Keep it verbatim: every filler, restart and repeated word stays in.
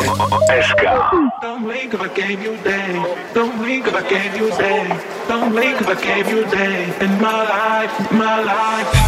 Don't blink if I gave you day. Don't blink if I gave you day. Don't blink if I gave you day. In my life, my life.